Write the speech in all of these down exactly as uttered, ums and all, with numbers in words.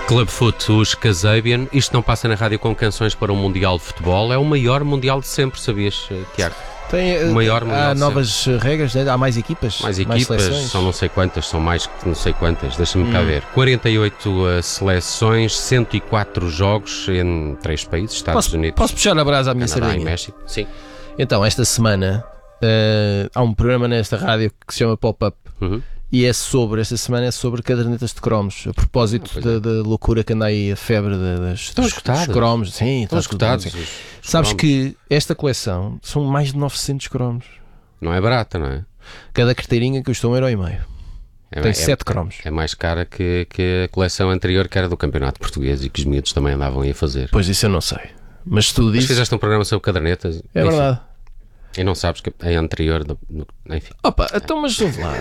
Clubfoot, os Kasabian. Isto não passa na rádio com canções para o Mundial de Futebol. É o maior Mundial de sempre, sabias, Tiago? Tem, o maior há novas regras, né? Há mais equipas? Mais equipas, mais são não sei quantas, são mais que não sei quantas, deixa-me hum. cá ver. quarenta e oito uh, seleções, cento e quatro jogos em três países, Estados posso, Unidos. Posso puxar a brasa à minha Canadá sardinha? E México? Sim. Então, esta semana uh, há um programa nesta rádio que se chama Pop-Up. Uhum. E é sobre, esta semana é sobre cadernetas de cromos, a propósito ah, da, da loucura que anda aí, a febre das, estão dos, dos cromos. Sim, estão escutados. Sabes cromos. Que esta coleção são mais de novecentos cromos. Não é barata, não é? Cada carteirinha custa um euro e meio. É, Tem é, sete cromos. É mais cara que, que a coleção anterior, que era do Campeonato Português e que os miúdos também andavam aí a fazer. Pois isso eu não sei. Mas tu dizes... Mas fizeste um programa sobre cadernetas. É enfim. Verdade. E não sabes que é anterior, do, no, enfim. Opa, então mas vamos lá.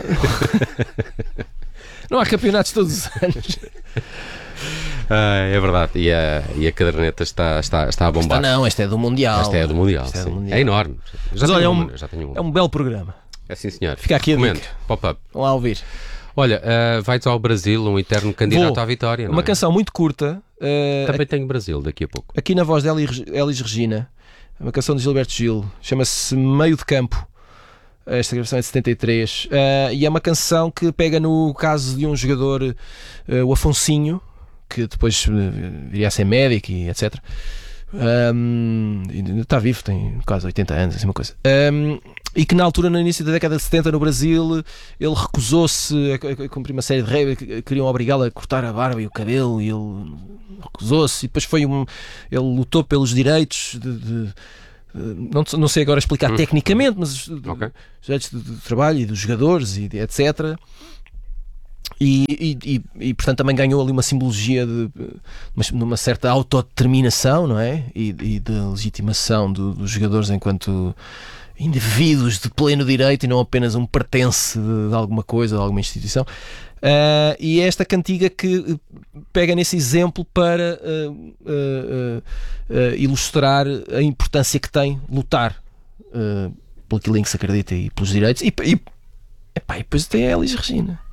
Não há campeonatos todos os anos. Ah, é verdade. E a, e a caderneta está, está, está a bombar. Esta não, esta é do Mundial. Esta é do Mundial. É, do mundial. É enorme. Já mas olha, uma, é, já tenho um, é um belo programa. É sim, senhor. Fica aqui a Momento. dica. Pop-up. Vamos lá ouvir. Olha, uh, vais ao Brasil, um eterno candidato Vou. à vitória. Uma não é? canção muito curta. Uh, Também tenho Brasil daqui a pouco. Aqui na voz de Elis Regina. Uma canção de Gilberto Gil. Chama-se Meio de Campo. Esta gravação é de setenta e três. Uh, e é uma canção que pega no caso de um jogador, uh, o Afonsinho, que depois uh, viria a ser médico e etcétera. Um, está vivo, tem quase oitenta anos, assim uma coisa. Um, e que na altura, no início da década de setenta, no Brasil, ele recusou-se a, a, a cumprir uma série de regras que queriam obrigá-lo a cortar a barba e o cabelo, e ele recusou-se. E depois foi um. Ele lutou pelos direitos de. de Não, não sei agora explicar hum. tecnicamente, mas okay. os direitos do, do trabalho e dos jogadores e de, etcétera. E, e, e, e portanto também ganhou ali uma simbologia de, de uma certa autodeterminação, não é? E, e de legitimação do, dos jogadores enquanto indivíduos de pleno direito e não apenas um pertence de, de alguma coisa, de alguma instituição. Uh, e é esta cantiga que pega nesse exemplo para uh, uh, uh, uh, ilustrar a importância que tem lutar uh, pelo que se acredita e pelos direitos. E, e, epá, e depois tem a Elis Regina.